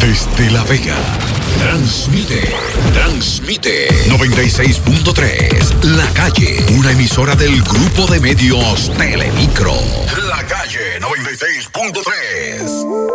Desde La Vega, transmite 96.3, La Calle, una emisora del grupo de medios Telemicro. La Calle 96.3.